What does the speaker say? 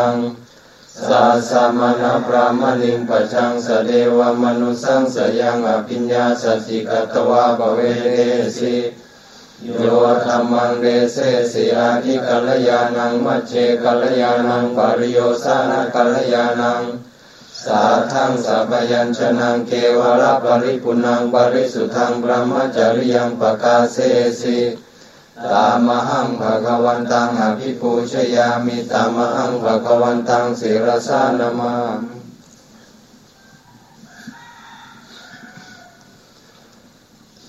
สัสสะมณพรามณิงปัจจังสเดวมนุสังสยังอภิญญาสสิกตวาภเวเรสิโยธัมมังเดเสสิอาทิกัลยาณังมัจเจกัลยาณังปริโยสานะกัลยาณังสาทังสัพยัญชนะเกวรปริปุณังปริสุทธังพระมจริยังปกาเสสิตามหังภะคะวันตังอภิปูชยามิตามหังภะคะวันตังศิรสานะมา